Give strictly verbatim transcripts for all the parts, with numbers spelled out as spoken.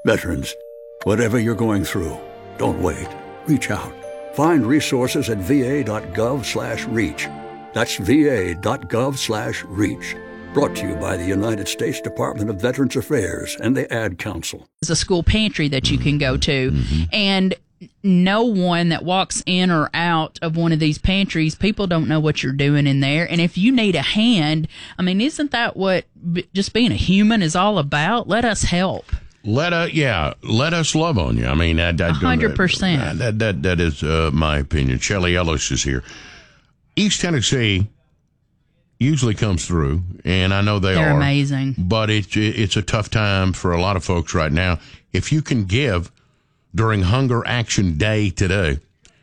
Veterans, whatever you're going through, don't wait. Reach out. Find resources at va.gov slash reach. That's va.gov slash reach. Brought to you by the United States Department of Veterans Affairs and the Ad Council. There's a school pantry that you can go to, Mm-hmm. and no one that walks in or out of one of these pantries, people don't know what you're doing in there. And if you need a hand, I mean, isn't that what b- just being a human is all about? Let us help. Let us, yeah, let us love on you. I mean, that, that, one hundred percent. That, that, that is uh, my opinion. Shelley Ellis is here. East Tennessee usually comes through, and I know they They're are. amazing. But it's, it's a tough time for a lot of folks right now. If you can give during Hunger Action Day today,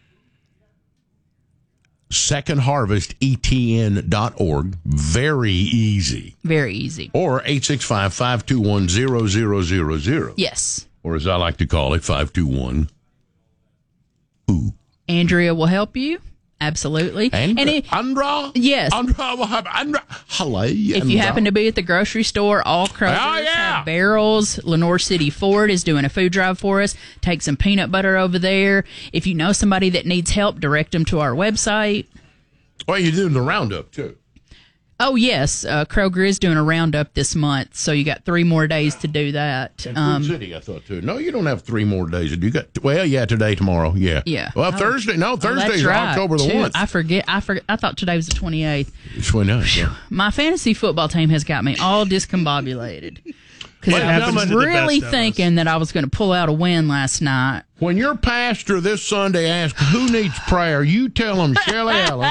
second harvest E T N dot org, very easy. Very easy. Or eight six five, five two one, zero zero zero zero. Yes. Or as I like to call it, five two one. Ooh. Andrea will help you. Absolutely. Andra? And it, Andra? Yes. Andra will have Andra. Hello. if you Andra. happen to be at the grocery store, all Kroger's Oh, yeah. have barrels. Lenore City Ford is doing a food drive for us. Take some peanut butter over there. If you know somebody that needs help, direct them to our website. Well, you're doing the roundup, too. Oh, yes. Uh, Kroger is doing a roundup this month, so you got three more days to do that. And Um, Food City, I thought, too. No, you don't have three more days. You got, well, yeah, today, tomorrow. Yeah. Yeah. Well, Oh. Thursday. No, oh, Thursday's that's right. October the Two- first. I forget. I forget. I thought today was the twenty-eighth. It's twenty-ninth, yeah. My fantasy football team has got me all discombobulated. Because What I happens was to the really best of thinking that I was going to pull out a win last night. When your pastor this Sunday asks who needs prayer, you tell them Shelley Ellis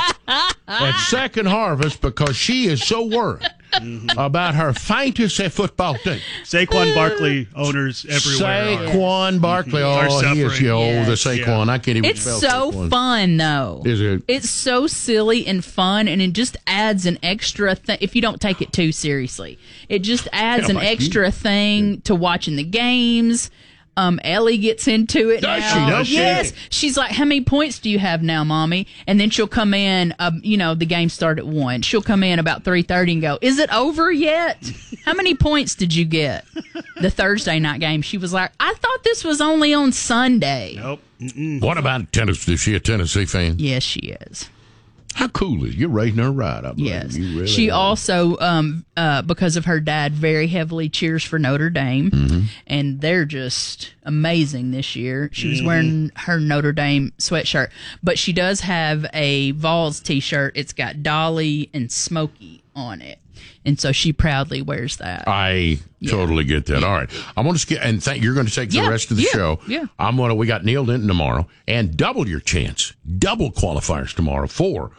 at Second Harvest because she is so worried about her fantasy football team. Saquon Barkley owners everywhere. are- Saquon Barkley. Are Oh, he is, suffering. oh, the Yes. Saquon. I can't even It's spell so Saquon. fun, though. Is it? It's so silly and fun, and it just adds an extra thing. If you don't take it too seriously, it just adds Yeah, an like you- extra thing to watching the games. Um, Ellie gets into it Does now. she? Does she? Yes, she's like, "How many points do you have now, Mommy?" And then she'll come in. Um, you know, the game started at one. She'll come in about three thirty and go, "Is it over yet? How many points did you get?" The Thursday night game. She was like, "I thought this was only on Sunday." Nope. Mm-mm. What about Tennessee? Is she a Tennessee fan? Yes, she is. How cool is you're raising her right? I believe. Yes. You really She are. also, um, uh, because of her dad, very heavily cheers for Notre Dame. Mm-hmm. And they're just amazing this year. She was wearing her Notre Dame sweatshirt. But she does have a Vols t-shirt. It's got Dolly and Smokey on it. And so she proudly wears that. I totally get that. All right. I want to skip, and thank you're going to take Yeah, the rest of the yeah, show. yeah. I'm going to, we got Neil Denton tomorrow, and double your chance, double qualifiers tomorrow for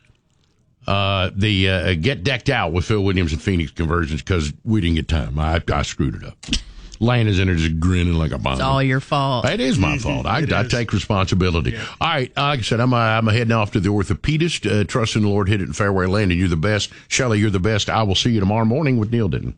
uh, the uh, Get Decked Out with Phil Williams and Phoenix Conversions because we didn't get time. I, I screwed it up. Lane is in there just grinning like a bomb. It's all your fault. It is my fault. I, It I is. take responsibility. All right. Uh, like I said, I'm, uh, I'm heading off to the orthopedist. Uh, trust in the Lord, hit it in fairway land, and you're the best. Shelley, you're the best. I will see you tomorrow morning with Neil Denton.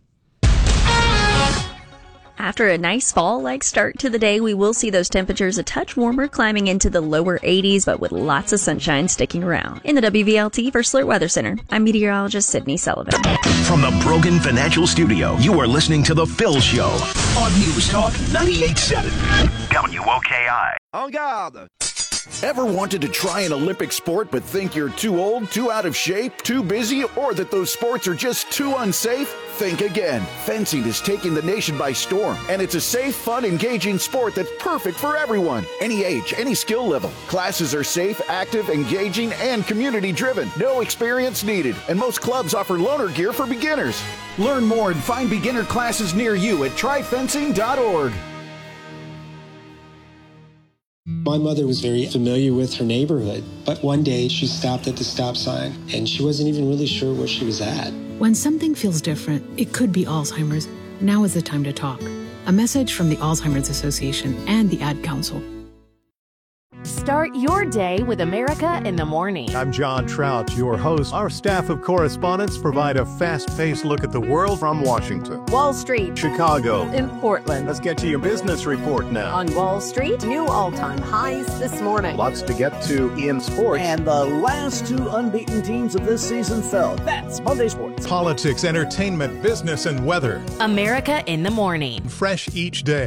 After a nice fall-like start to the day, we will see those temperatures a touch warmer, climbing into the lower eighties, but with lots of sunshine sticking around. In the W V L T for Slurt Weather Center, I'm meteorologist Sydney Sullivan. From the Brogan Financial Studio, you are listening to The Phil Show on News Talk ninety-eight point seven W O K I. En garde! Ever wanted to try an Olympic sport but think you're too old, too out of shape, too busy, or that those sports are just too unsafe? Think again. Fencing is taking the nation by storm, and it's a safe, fun, engaging sport that's perfect for everyone. Any age, any skill level. Classes are safe, active, engaging, and community-driven. No experience needed, and most clubs offer loaner gear for beginners. Learn more and find beginner classes near you at try fencing dot org. My mother was very familiar with her neighborhood, but one day she stopped at the stop sign and she wasn't even really sure where she was at. When something feels different, it could be Alzheimer's. Now is the time to talk. A message from the Alzheimer's Association and the Ad Council. Start your day with America in the Morning. I'm John Trout, your host. Our staff of correspondents provide a fast-paced look at the world from Washington, Wall Street, Chicago, in Portland. Let's get to your business report now. On Wall Street, new all-time highs this morning. Lots to get to in sports. And the last two unbeaten teams of this season fell. That's Monday Sports. Politics, entertainment, business, and weather. America in the Morning. Fresh each day.